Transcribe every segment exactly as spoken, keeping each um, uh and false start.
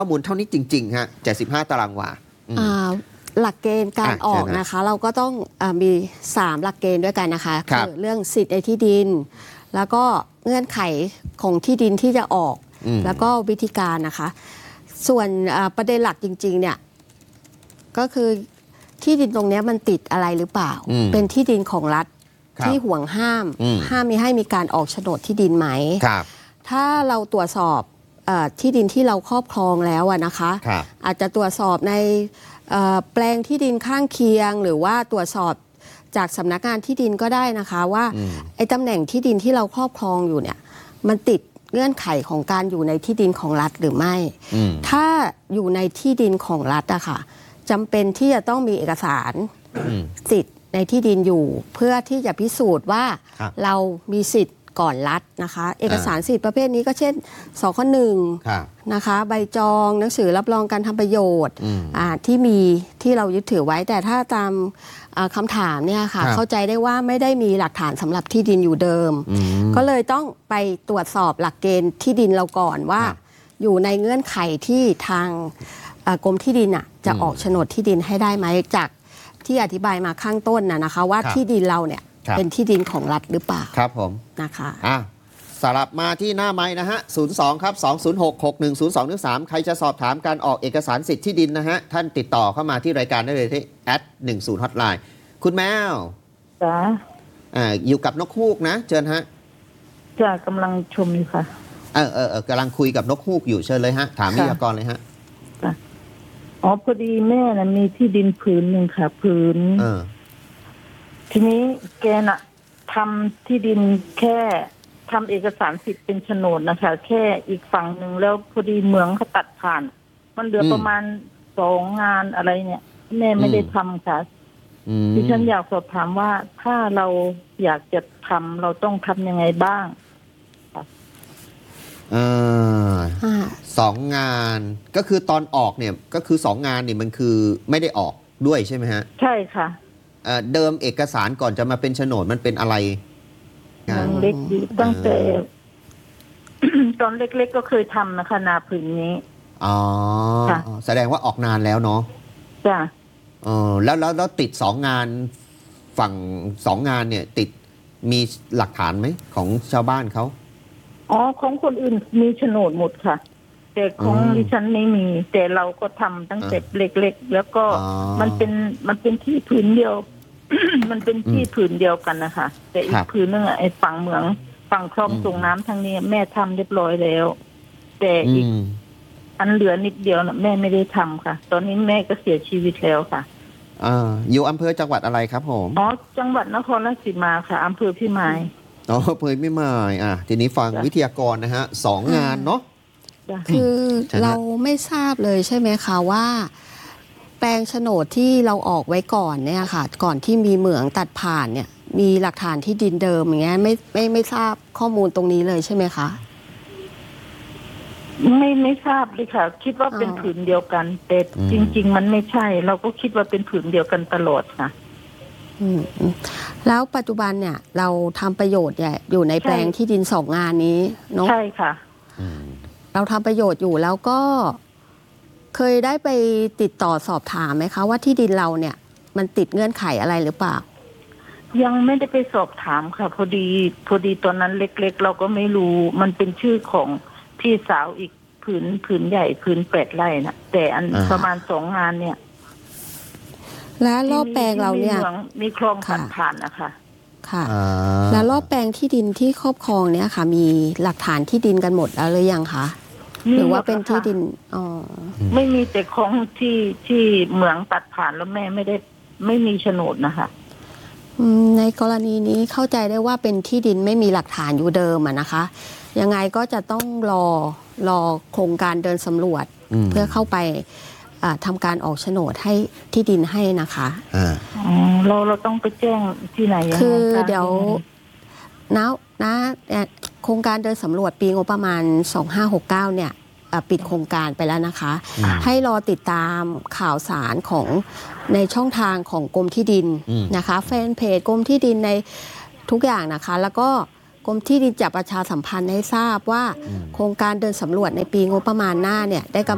ข้อมูลเท่านี้จริงๆฮะเจ็ดสิบห้าตารางวาหลักเกณฑ์การออกนะคะเราก็ต้องอมีสามหลักเกณฑ์ด้วยกันนะคะคือเรื่องสิทธิ์ในที่ดินแล้วก็เงื่อนไขของที่ดินที่จะออกแล้วก็วิธีการนะคะส่วนประเด็นหลักจริงๆเนี่ยก็คือที่ดินตรงนี้มันติดอะไรหรือเปล่าเป็นที่ดินของรัฐที่ห่วงห้ามห้ามมีให้มีการออกโฉนดที่ดินไหมถ้าเราตรวจสอบที่ดินที่เราครอบครองแล้วนะคะอาจจะตรวจสอบในแปลงที่ดินข้างเคียงหรือว่าตรวจสอบจากสำนักงานที่ดินก็ได้นะคะว่าไอ้ตำแหน่งที่ดินที่เราครอบครองอยู่เนี่ยมันติดเงื่อนไขของการอยู่ในที่ดินของรัฐหรือไม่ถ้าอยู่ในที่ดินของรัฐอะค่ะจำเป็นที่จะต้องมีเอกสารสิทธิ์ในที่ดินอยู่เพื่อที่จะพิสูจน์ว่าเรามีสิทธิ์ก่อนรัฐนะคะเอกสารสิทธิ์ประเภทนี้ก็เช่นสค.หนึ่งนะคะใบจองหนังสือรับรองการทำประโยชน์ที่มีที่เรายึดถือไว้แต่ถ้าตามคำถามเนี่ยค่ะเข้าใจได้ว่าไม่ได้มีหลักฐานสำหรับที่ดินอยู่เดิมก็เลยต้องไปตรวจสอบหลักเกณฑ์ที่ดินเราก่อนว่าอยู่ในเงื่อนไขที่ทางกรมที่ดินจะออกโฉนดที่ดินให้ได้ไหมจากที่อธิบายมาข้างต้นนะคะว่าที่ดินเราเนี่ยเป็นที่ดินของรัฐหรือเปล่าครับผมนะคะอ่ะสลับมาที่หน้าไม้นะฮะศูนย์ สอง ครับ สอง ศูนย์ หก หก หนึ่ง ศูนย์ สอง หนึ่ง สามใครจะสอบถามการออกเอกสารสิทธิ์ที่ดินนะฮะท่านติดต่อเข้ามาที่รายการได้เลยที่แอดหนึ่งศูนย์ Hotline คุณแมวจ้าอ่าอยู่กับนกฮูกนะเชิญฮะจ้ากำลังชมอยู่ค่ะเออเออเออกำลังคุยกับนกฮูกอยู่เชิญเลยฮะถามวิทยากรเลยฮะอ๋อพอดีแม่น่ะมีที่ดินผืนหนึ่งค่ะผืนเออทีนี้แกน่ะทำที่ดินแค่ทำเอกสารสิทธิ์เป็นโฉนดนะคะแค่อีกฝั่งหนึ่งแล้วพอดีเหมืองเขาตัดผ่านมันเหลือประมาณสองงานอะไรเนี่ยแม่ไม่ได้ทำค่ะดิฉันอยากสอบถามว่าถ้าเราอยากจะทำเราต้องทำยังไงบ้างเออสองงานก็คือตอนออกเนี่ยก็คือสองงานนี่มันคือไม่ได้ออกด้วยใช่ไหมฮะใช่ค่ะเดิมเอกสารก่อนจะมาเป็นโฉนดมันเป็นอะไรยังเล็กอยู่ตั้งแต่ตอนเล็กๆก็เคยทำนะคะนาผืนนี้อ๋อแสดงว่าออกนานแล้วเนาะจ้ะเออแล้วแล้วแล้วติดสองงานฝั่งสองงานเนี่ยติดมีหลักฐานไหมของชาวบ้านเขาอ๋อของคนอื่นมีโฉนดหมดค่ะแต่ของดิฉันไม่มีแต่เราก็ทำตั้งแต่เล็กๆแล้วก็มันเป็นมันเป็นที่ผืนเดียว มันเป็นที่ผืนเดียวกันนะคะแต่อีกผืนนึงไอ้ฝั่งเมืองฝั่งคลองส่งน้ำทางนี้แม่ทำเรียบร้อยแล้วแต่อีกอันเหลือนิดเดียวนะแม่ไม่ได้ทำค่ะตอนนี้แม่ก็เสียชีวิตแล้วค่ะอ่าอยู่อำเภอจังหวัดอะไรครับผมอ๋อจังหวัดนครราชสีมาค่ะอำเภอพิมายอ๋ออำเภอพิมายอ่ะทีนี้ฟังวิทยากรนะฮะสองงานเนาะคือเราไม่ทราบเลยใช่ไหมคะว่าแปลงโฉนดที่เราออกไว้ก่อนเนี่ยค่ะก่อนที่มีเหมืองตัดผ่านเนี่ยมีหลักฐานที่ดินเดิมอย่างเงี้ยไม่ไม่ไม่ทราบข้อมูลตรงนี้เลยใช่ไหมคะไม่ไม่ทราบเลยค่ะคิดว่าเป็นผืนเดียวกันแต่จริงๆมันไม่ใช่เราก็คิดว่าเป็นผืนเดียวกันตลอดค่ะแล้วปัจจุบันเนี่ยเราทำประโยชน์เนี่ยอยู่ในแปลงที่ดินสองงานนี้เนาะใช่ค่ะเราทำประโยชน์อยู่แล้วก็เคยได้ไปติดต่อสอบถามไหมคะว่าที่ดินเราเนี่ยมันติดเงื่อนไขอะไรหรือเปล่ายังไม่ได้ไปสอบถามค่ะพอดีพอดีตอนนั้นเล็กๆเราก็ไม่รู้มันเป็นชื่อของพี่สาวอีกผืนผืนใหญ่ผืนแปดไร่นะแต่อันประมาณสองงานเนี่ยแล้วรอบแปลงเราเนี่ยมีคลองผ่านผ่านนะคะค่ะแล้วรอบแปลงที่ดินที่ครอบครองเนี่ยค่ะมีหลักฐานที่ดินกันหมดแล้วหรือยังคะหรือว่าเป็นที่ดินอ๋อไม่มีแต่ของที่ที่เหมืองตัดผ่านแล้วแม่ไม่ได้ไม่มีโฉนดนะคะในกรณีนี้เข้าใจได้ว่าเป็นที่ดินไม่มีหลักฐานอยู่เดิมอะนะคะยังไงก็จะต้องรอรอโครงการเดินสำรวจเพื่อเข้าไปทำการออกโฉนดให้ที่ดินให้นะคะเราเราต้องไปแจ้งที่ไหนคือเดี๋ยวนะนะโครงการเดินสำรวจปีงบประมาณสองห้าหกเก้าเนี่ยปิดโครงการไปแล้วนะคะให้รอติดตามข่าวสารของในช่องทางของกรมที่ดินนะคะแฟนเพจกรมที่ดินในทุกอย่างนะคะแล้วก็กรมที่ดินจะประชาสัมพันธ์ให้ทราบว่าโครงการเดินสำรวจในปีงบประมาณหน้าเนี่ยได้กำหนด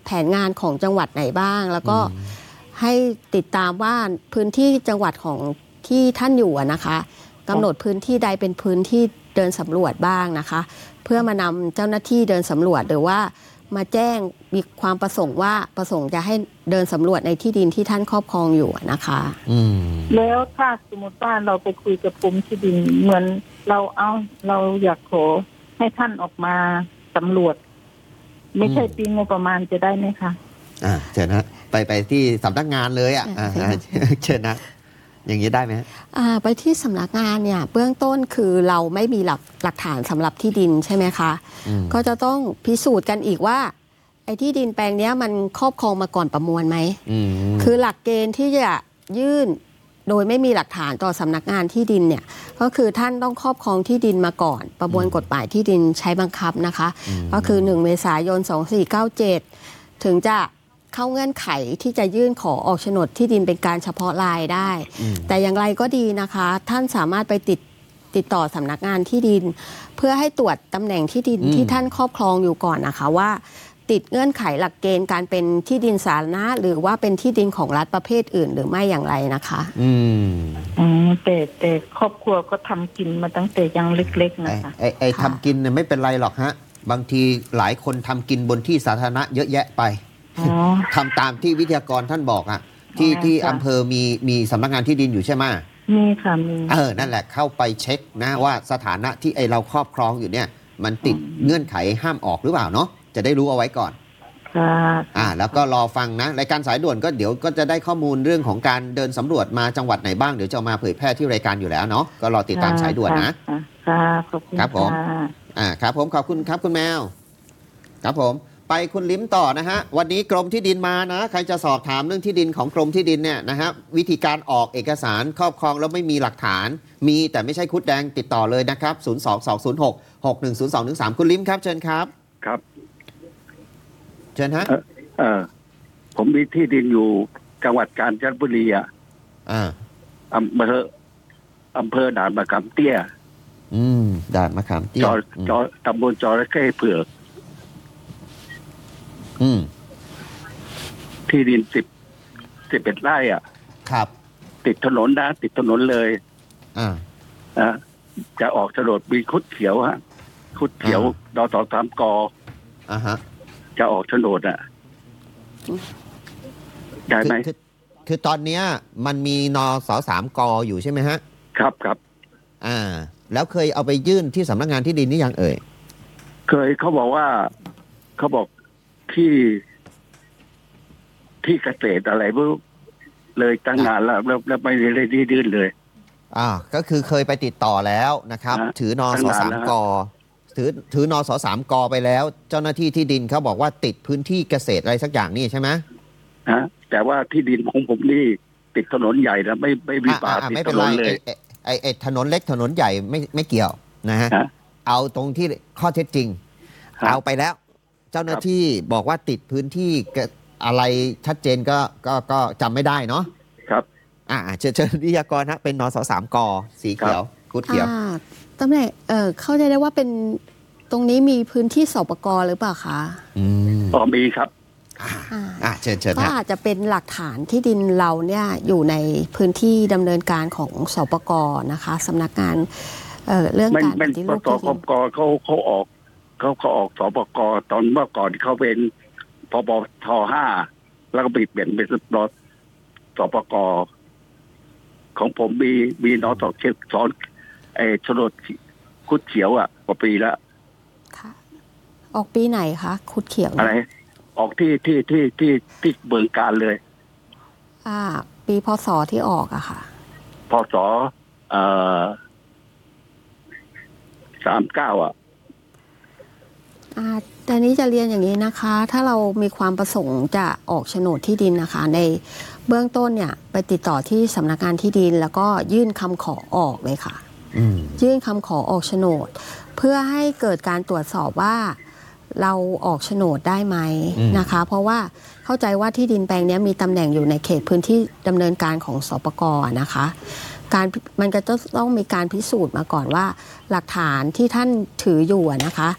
แผนงานของจังหวัดไหนบ้าง แล้วก็ให้ติดตามว่าพื้นที่จังหวัดของที่ท่านอยู่อะนะคะกำหนดพื้นที่ใดเป็นพื้นที่เดินสำรวจบ้างนะคะ เพื่อมานำเจ้าหน้าที่เดินสำรวจหรือว่ามาแจ้งมีความประสงค์ว่าประสงค์จะให้เดินสำรวจในที่ดินที่ท่านครอบครองอยู่นะคะอืมแล้วถ้าสมมติว่าเราไปคุยกับกรมที่ดินเหมือนเราเอาเราอยากขอให้ท่านออกมาสำรวจ ไม่ใช่ปีงบประมาณจะได้ไหมคะอ่าเชิญนะไปไปที่สำนักงานเลยอ่ะอ่าเชิญนะอย่างนี้ได้ไหมอ่าไปที่สำนักงานเนี่ยเบื้องต้นคือเราไม่มีหลักหลักฐานสำหรับที่ดินใช่ไหมคะก็จะต้องพิสูจน์กันอีกว่าไอ้ที่ดินแปลงเนี้ยมันครอบครองมาก่อนประมวลไหมคือหลักเกณฑ์ที่จะยื่นโดยไม่มีหลักฐานต่อสำนักงานที่ดินเนี่ยก็คือท่านต้องครอบครองที่ดินมาก่อนประมวลกฎหมายที่ดินใช้บังคับนะคะก็คือหนึ่งเมษายนสองสี่เก้าเจ็ดถึงจะเข้าเงื่อนไขที่จะยื่นขอออกโฉนดที่ดินเป็นการเฉพาะรายได้ แต่อย่างไรก็ดีนะคะท่านสามารถไปติดติดต่อสำนักงานที่ดิน เพื่อให้ตรวจตำแหน่งที่ดินที่ท่านครอบครองอยู่ก่อนนะคะว่าติดเงื่อนไขหลักเกณฑ์การเป็นที่ดินสาธารณะหรือว่าเป็นที่ดินของรัฐประเภทอื่นหรือไม่อย่างไรนะคะอืมอืมแต่แต่ครอบครัวก็ทำกินมาตั้งแต่ยังเล็กๆนะคะไอ้ไอ้ทำกินเนี่ยไม่เป็นไรหรอกฮะบางทีหลายคนทำกินบนที่สาธารณะเยอะแยะไปทำตามที่วิทยากรท่านบอกอ่ะที่ที่อำเภอมีมีสำนักงานที่ดินอยู่ใช่ไหมมีค่ะมีเออนั่นแหละเข้าไปเช็คนะว่าสถานะที่ไอเราครอบครองอยู่เนี่ยมันติดเงื่อนไขห้ามออกหรือเปล่าเนาะจะได้รู้เอาไว้ก่อนค่ะอ่าแล้วก็รอฟังนะรายการสายด่วนก็เดี๋ยวก็จะได้ข้อมูลเรื่องของการเดินสำรวจมาจังหวัดไหนบ้างเดี๋ยวจะมาเผยแพร่ที่รายการอยู่แล้วเนาะก็รอติดตามสายด่วนนะค่ะขอบคุณครับผมอ่าครับผมขอบคุณครับคุณแมวครับผมไปคุณลิ้มต่อนะฮะวันนี้กรมที่ดินมานะใครจะสอบถามเรื่องที่ดินของกรมที่ดินเนี่ยนะฮะวิธีการออกเอกสารครอบครองแล้วไม่มีหลักฐานมีแต่ไม่ใช่คุดแดงติดต่อเลยนะครับศูนย์ สอง สอง ศูนย์ หก หก หนึ่ง ศูนย์ สอง หนึ่ง สามคุณลิ้มครับเชิญครับครับเชิญฮะเออเออผมมีที่ดินอยู่จังหวัดกาญจนบุรีอ่ะอ่าอำเภออำเภอด่านมะขามเตี้ยอืมด่านมะขามเตี้ยจอจอตำบลจระเข้เผือกอืมที่ดินสิบสิบเอ็ดไร่อ่ะครับติดถนนนะติดถนนเลยอ่าอ่าจะออกโฉนดมีคุดเขียวฮะคุดเขียวดอต่อสามกออ่าฮะจะออกโฉนดอ่ะได้ไหมคือคือตอนเนี้ยมันมีนสสามกอยู่ใช่ไหมฮะครับครับอ่าแล้วเคยเอาไปยื่นที่สำนักงานที่ดินนี่ยังเอ่ยเคยเขาบอกว่าเขาบอกที่ที่เกษตรอะไรพวกเลยตั้งนานแล้วแล้วไม่ได้ยื่นเลยอ่าก็คือเคยไปติดต่อแล้วนะครับถือนสสามกถือถือนสสามกไปแล้วเจ้าหน้าที่ที่ดินเขาบอกว่าติดพื้นที่เกษตรอะไรสักอย่างนี่ใช่ไหมฮะแต่ว่าที่ดินของผมนี่ติดถนนใหญ่นะไม่ไม่มีป่าติดถนนเลยไอ้ไอ้ถนนเล็กถนนใหญ่ไม่ไม่เกี่ยวนะฮะเอาตรงที่ข้อเท็จจริงเอาไปแล้วเจ้าหน้าที่บอกว่าติดพื้นที่อะไรชัดเจนก็ก็ก็จำไม่ได้เนาะครับอ่าเชิญเชิญวิทยากรฮะเป็นนสสามกสีเขียวกุดเขียวตำแหน่งเออเข้าใจได้ว่าเป็นตรงนี้มีพื้นที่สปกหรือเปล่าคะอืมอ๋อมีครับอ่าเชิญเชิญก็อาจจะเป็นหลักฐานที่ดินเราเนี่ยอยู่ในพื้นที่ดำเนินการของสปกนะคะสำนักงานเอ่อเรื่องการปฏิรูปที่ดินสปกเขาเขาออกเขาเขาออกสปกตอนเมื่อก่อนเขาเป็นพบทห้าแล้วก็ปิดเปลี่ยนเป็นรถสปกของผมมีมีนสเขตสอนไอ้โฉนดคุดเขียวอ่ะกว่าปีแล้วค่ะออกปีไหนคะคุดเขียวอะไรออกที่ที่ที่ที่ที่เบืองการเลยอ่าปีพศที่ออกอะค่ะพศเอ่อสามเก้าอ่ะอ่าแต่นี้จะเรียนอย่างนี้นะคะถ้าเรามีความประสงค์จะออกโฉนดที่ดินนะคะในเบื้องต้นเนี่ยไปติดต่อที่สำนักงานที่ดินแล้วก็ยื่นคำขอออกเลยค่ะยื่นคำขอออกโฉนดเพื่อให้เกิดการตรวจสอบว่าเราออกโฉนดได้ไหมนะคะเพราะว่าเข้าใจว่าที่ดินแปลงนี้มีตำแหน่งอยู่ในเขตพื้นที่ดำเนินการของสปกนะคะการมันก็จะต้องมีการพิสูจน์มาก่อนว่าหลักฐานที่ท่านถืออยู่นะคะ